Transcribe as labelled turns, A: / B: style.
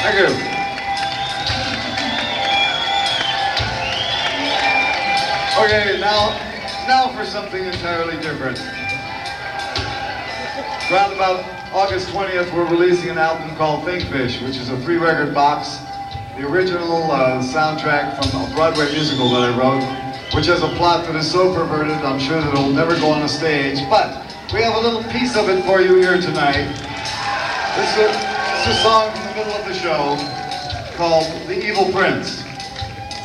A: Thank you. Okay, now for something entirely different. Around about August 20th, we're releasing an album called Think Fish, which is a 3-record box. The original soundtrack from a Broadway musical that I wrote, which has a plot that is so perverted, I'm sure that it'll never go on a stage. But we have a little piece of it for you here tonight. This is a song from the middle of the show called The Evil Prince.